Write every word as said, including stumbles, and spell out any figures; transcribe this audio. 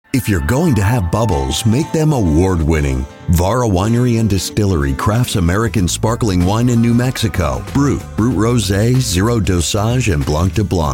If you're going to have bubbles, make them award-winning. Vara Winery and Distillery crafts American sparkling wine in New Mexico. Brut, Brut Rosé, Zero Dosage, and Blanc de Blanc.